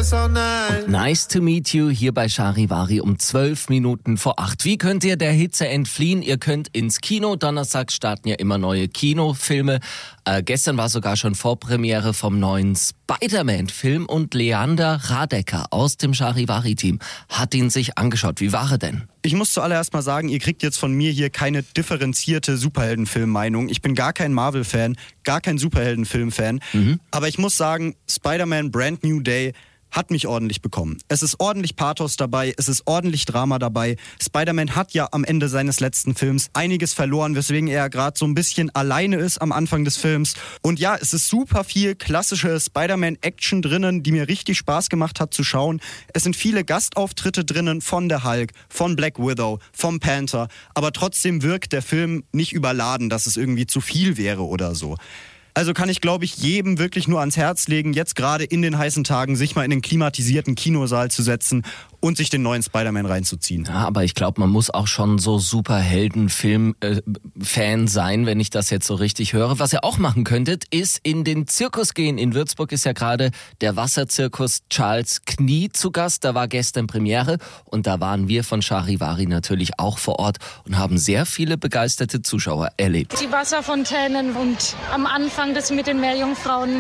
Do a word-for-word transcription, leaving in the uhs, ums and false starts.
ist auch nice. Nice to meet you hier bei Charivari um zwölf Minuten vor acht. Wie könnt ihr der Hitze entfliehen? Ihr könnt ins Kino. Donnerstags starten ja immer neue Kinofilme. Äh, gestern war sogar schon Vorpremiere vom neuen Spider-Man-Film und Leander Radecker aus dem Charivari-Team hat ihn sich angeschaut. Wie war er denn? Ich muss zuallererst mal sagen, ihr kriegt jetzt von mir hier keine differenzierte Superheldenfilm-Meinung. Ich bin gar kein Marvel-Fan, gar kein Superheldenfilm-Fan. Mhm. Aber ich muss sagen, Spider-Man Brand New Day hat mich ordentlich bekommen. Es ist ordentlich Pathos dabei, es ist ordentlich Drama dabei. Spider-Man hat ja am Ende seines letzten Films einiges verloren, weswegen er gerade so ein bisschen alleine ist am Anfang des Films. Und ja, es ist super viel klassische Spider-Man-Action drinnen, die mir richtig Spaß gemacht hat zu schauen. Es sind viele Gastauftritte drinnen von der Hulk, von Black Widow, vom Panther. Aber trotzdem wirkt der Film nicht überladen, dass es irgendwie zu viel wäre oder so. Also kann ich, glaube ich, jedem wirklich nur ans Herz legen, jetzt gerade in den heißen Tagen sich mal in den klimatisierten Kinosaal zu setzen und sich den neuen Spider-Man reinzuziehen. Ja, aber ich glaube, man muss auch schon so Superhelden-Film-Fan äh, sein, wenn ich das jetzt so richtig höre. Was ihr auch machen könntet, ist in den Zirkus gehen. In Würzburg ist ja gerade der Wasserzirkus Charles Knie zu Gast. Da war gestern Premiere und da waren wir von Charivari natürlich auch vor Ort und haben sehr viele begeisterte Zuschauer erlebt. Die Wasserfontänen und am Anfang das mit den Meerjungfrauen